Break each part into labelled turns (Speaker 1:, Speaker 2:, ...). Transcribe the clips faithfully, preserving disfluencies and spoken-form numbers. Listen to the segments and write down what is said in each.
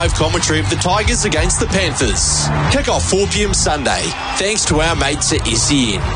Speaker 1: Live commentary of the Tigers against the Panthers. Kick off four p.m. Sunday, thanks to our mates at S E N.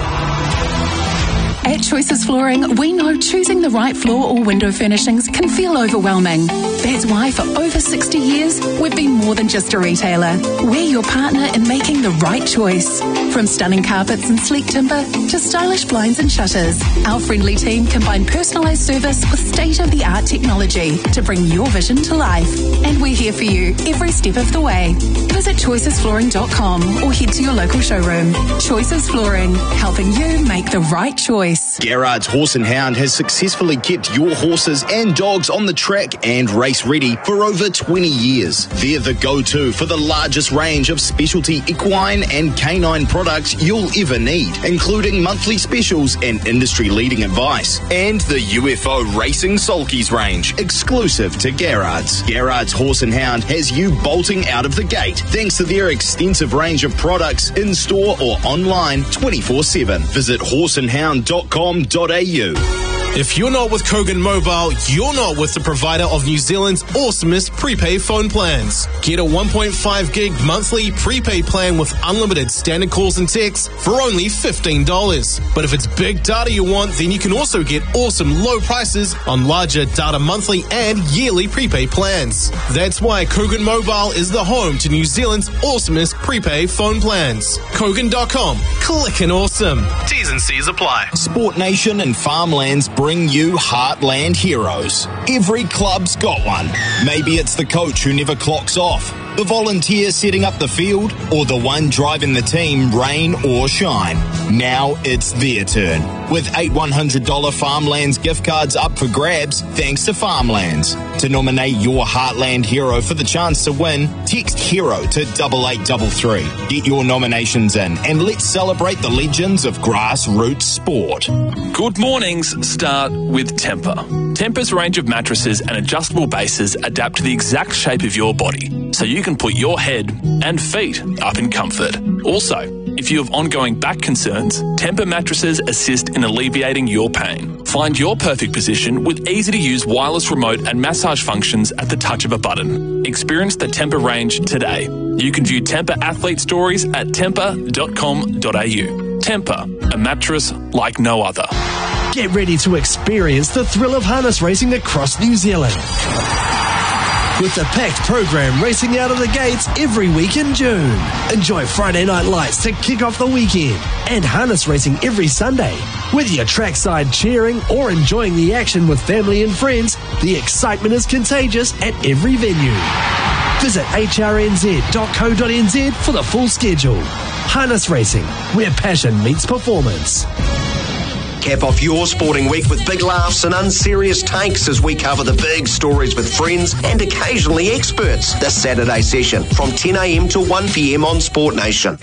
Speaker 2: At Choices Flooring, we know choosing the right floor or window furnishings can feel overwhelming. That's why for over sixty years, we've been more than just a retailer. We're your partner in making the right choice. From stunning carpets and sleek timber to stylish blinds and shutters, our friendly team combine personalised service with state-of-the-art technology to bring your vision to life. And we're here for you every step of the way. Visit choices flooring dot com or head to your local showroom. Choices Flooring, helping you make the right choice.
Speaker 3: Garrard's Horse and Hound has successfully kept your horses and dogs on the track and race ready for over twenty years. They're the go-to for the largest range of specialty equine and canine products you'll ever need, including monthly specials and industry-leading advice. And the U F O Racing Sulkies range, exclusive to Garrard's. Garrard's Horse and Hound has you bolting out of the gate thanks to their extensive range of products in-store or online twenty-four seven. Visit horse and hound dot com dot a u.
Speaker 4: If you're not with Kogan Mobile, you're not with the provider of New Zealand's awesomest prepaid phone plans. Get a one point five gig monthly prepaid plan with unlimited standard calls and texts for only fifteen dollars. But if it's big data you want, then you can also get awesome low prices on larger data monthly and yearly prepaid plans. That's why Kogan Mobile is the home to New Zealand's awesomest prepaid phone plans. Kogan dot com. Clickin' awesome. T's and C's apply.
Speaker 3: Sport Nation and Farmlands bring you Heartland Heroes. Every club's got one. Maybe it's the coach who never clocks off, the volunteer setting up the field, or the one driving the team rain or shine. Now it's their turn. With eight one hundred dollars Farmlands gift cards up for grabs, thanks to Farmlands. To nominate your Heartland hero for the chance to win, text HERO to double eight double three. Get your nominations in and let's celebrate the legends of grassroots sport.
Speaker 5: Good mornings start with Tempur. Tempur's range of mattresses and adjustable bases adapt to the exact shape of your body, so you can put your head and feet up in comfort. Also, if you have ongoing back concerns, Tempur mattresses assist in alleviating your pain. Find your perfect position with easy-to-use wireless remote and massage functions at the touch of a button. Experience the Tempur range today. You can view Tempur athlete stories at tempur dot com dot a u. Tempur, a mattress like no other.
Speaker 6: Get ready to experience the thrill of harness racing across New Zealand. With the packed program racing out of the gates every week in June. Enjoy Friday night lights to kick off the weekend and harness racing every Sunday. Whether you're trackside cheering or enjoying the action with family and friends, the excitement is contagious at every venue. Visit h r n z dot co dot n z for the full schedule. Harness racing, where passion meets performance.
Speaker 7: Cap off your sporting week with big laughs and unserious takes as we cover the big stories with friends and occasionally experts. This Saturday session from ten a m to one p m on Sport Nation.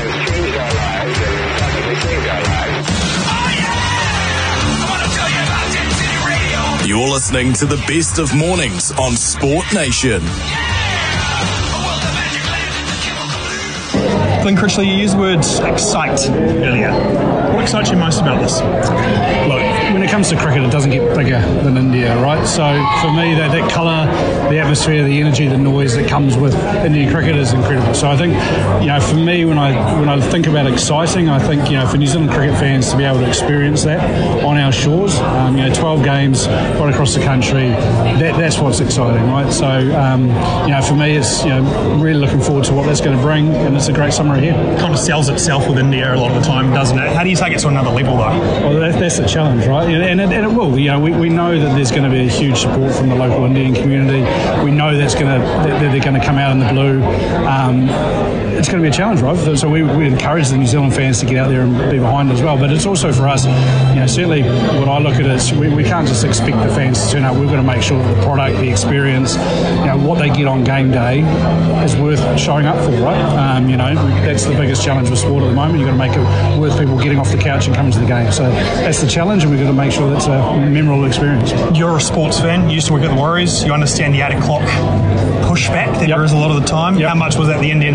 Speaker 8: You're listening to the best of mornings on Sport Nation.
Speaker 9: Glenn Critchley, you used the word excite earlier. What excites you most about this?
Speaker 10: Look, when it comes to cricket, it doesn't get bigger than India, right? So for me, that, that colour, the atmosphere, the energy, the noise that comes with Indian cricket is incredible. So I think, you know, for me, when I when I think about exciting, I think, you know, for New Zealand cricket fans to be able to experience that on our shores, um, you know, twelve games right across the country, that that's what's exciting, right? So, um, you know, for me, it's, you know, really looking forward to what that's going to bring, and it's a great summer ahead.
Speaker 9: It kind of sells itself with India a lot of the time, doesn't it? How do you take it to another level, though?
Speaker 10: Well, that, that's the challenge, right? And it, and it will. You know, we, we know that there's going to be a huge support from the local Indian community. We know that's going to that they're going to come out in the blue. Um, it's going to be a challenge, right? So we, we encourage the New Zealand fans to get out there and be behind as well. But it's also for us, you know, certainly what I look at is we, we can't just expect the fans to turn up. We've got to make sure that the product, the experience, you know, what they get on game day is worth showing up for, right? Um, you know, that's the biggest challenge with sport at the moment. You've got to make it worth people getting off the couch and coming to the game. So that's the challenge, and we've got to make sure that's a memorable experience.
Speaker 9: You're a sports fan. You used to work at the Warriors. You understand the eight o'clock pushback that yep. there is a lot of the time. Yep. How much was that the Indian market?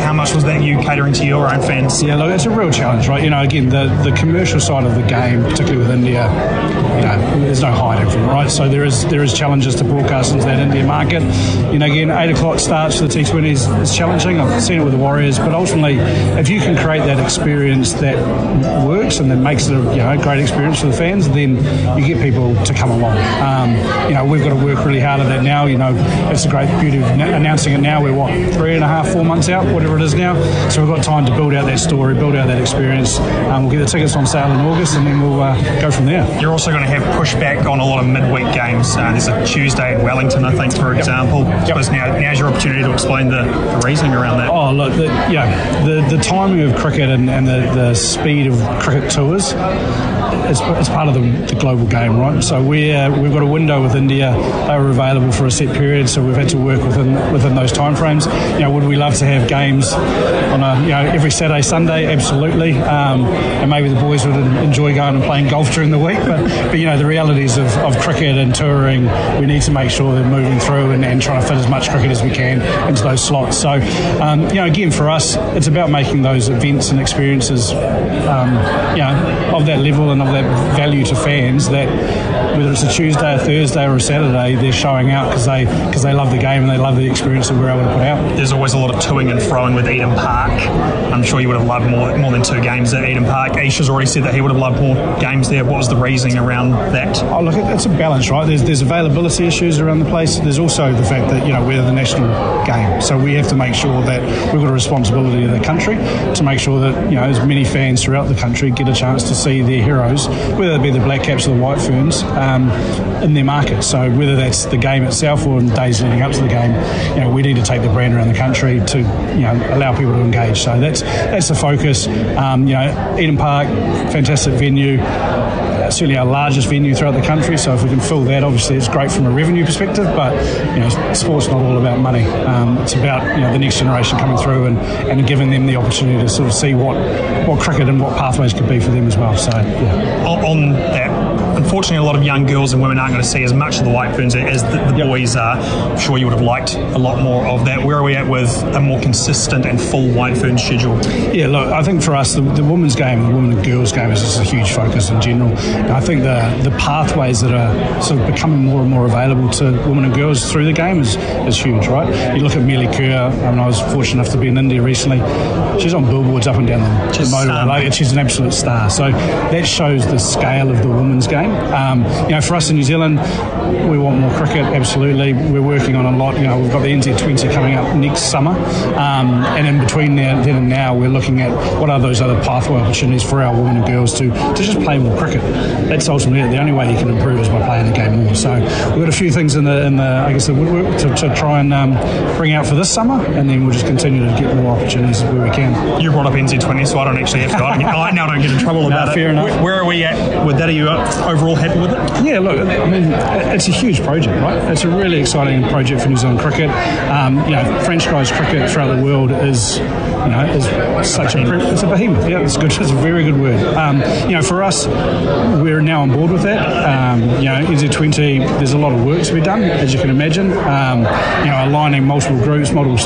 Speaker 9: how much was that you catering to your own fans?
Speaker 10: Yeah, look, it's a real challenge, right? You know, again, the, the commercial side of the game, particularly with India, you know, there's no hiding from it, right? So there is there is challenges to broadcast into that India market. You know, again, eight o'clock starts for the T twenty is, is challenging. I've seen it with the Warriors, but ultimately, if you can create that experience that works and that makes it a you know, great experience for the fans, then you get people to come along. Um, you know, we've got to work really hard at that now. You know, it's a great beauty of announcing it now. We're, what, three and a half, four months out, whatever it is now. So we've got time to build out that story, build out that experience. Um, we'll get the tickets on sale in August, and then we'll uh, go from there.
Speaker 9: You're also going to have pushback on a lot of midweek games. Uh, there's a Tuesday at Wellington, I think, for example. Yep. I suppose now, now's your opportunity to explain the, the reasoning around that.
Speaker 10: Oh, look, the, yeah, the, the timing of cricket and, and the, the speed of cricket tours, it's, it's part of the, the global game, right? So we're, we've got a window with India. They were available for a set period, so we've had to work within within those timeframes. You know, would we love to have games on a you know every Saturday, Sunday? Absolutely. Um, and maybe the boys would enjoy going and playing golf during the week. But, but you know, the realities of, of cricket and touring, we need to make sure they're moving through and, and trying to fit as much cricket as we can into those slots. So, um, you know, again, for us, it's about making those events and experiences, um, you know, of that level and of that value to fans that whether it's a Tuesday, a Thursday or a Saturday, they're showing out because they because they love the game and they love the experience that we're able to put out.
Speaker 9: There's always a lot of toing and froing with Eden Park. I'm sure you would have loved more more than two games at Eden Park. Isha's already said that he would have loved more games there. What was the reasoning around that?
Speaker 10: Oh, look, it's a balance, right? There's there's availability issues around the place. There's also the fact that, you know, we're the national game. So we have to make sure that we've got a responsibility to the country to make sure that, you know, as many fans throughout the country get a chance to see their heroes, whether it be the Black Caps or the White Ferns, um, in their market. So whether that's the game itself or in days leading up to the game, you know, we need to take the brand around the country to, you know, allow people to engage. So that's that's the focus. Um, you know, Eden Park, fantastic venue. Certainly our largest venue throughout the country, so if we can fill that, obviously it's great from a revenue perspective, but you know, sport's not all about money. Um, it's about, you know, the next generation coming through and, and giving them the opportunity to sort of see what, what cricket and what pathways could be for them as well. So yeah.
Speaker 9: On, on that, unfortunately a lot of young girls and women aren't going to see as much of the White Ferns as the, the yep. boys are. I'm sure you would have liked a lot more of that. Where are we at with a more consistent and full White Fern schedule?
Speaker 10: Yeah, look, I think for us the, the women's game, the women and girls game is just a huge focus in general. I think the the pathways that are sort of becoming more and more available to women and girls through the game is, is huge, right? You look at Mealy Kerr, I mean, I was fortunate enough to be in India recently. She's on billboards up and down the, the motorway, like, she's an absolute star. So that shows the scale of the women's game. Um, you know, for us in New Zealand, we want more cricket, absolutely. We're working on a lot. You know, we've got the N Z twenty coming up next summer, um, and in between there, then and now, we're looking at what are those other pathway opportunities for our women and girls to, to just play more cricket. That's ultimately the only way you can improve is by playing the game more. So we've got a few things in the, in the I guess, the woodwork to, to try and um, bring out for this summer, and then we'll just continue to get more opportunities where we can.
Speaker 9: You brought up N Z twenty, so I don't actually have to. I, I now don't get in trouble about
Speaker 10: no,
Speaker 9: it.
Speaker 10: Fair enough.
Speaker 9: Where, where are we at with that? Are you overall happy with it?
Speaker 10: Yeah, look, I mean, it's a huge project, right? It's a really exciting project for New Zealand cricket. Um, you know, franchised cricket throughout the world is, you know, is such a, it's a behemoth. Yeah, it's good. It's a very good word. Um, you know, for us, we're now on board with that. Um, you know, N Z twenty, there's a lot of work to be done, as you can imagine. Um, you know, aligning multiple groups, multiple